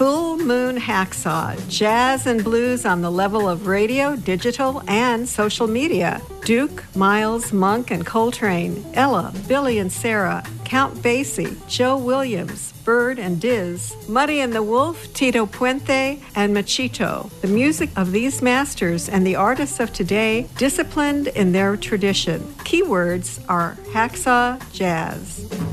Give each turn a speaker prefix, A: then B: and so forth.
A: Full Moon Hacksaw, jazz and blues on the level of radio, digital, and social media. Duke, Miles, Monk, and Coltrane, Ella, Billy and Sarah, Count Basie, Joe Williams, Bird and Diz, Muddy and the Wolf, Tito Puente, and Machito. The music of these masters and the artists of today, disciplined in their tradition. Keywords are hacksaw jazz.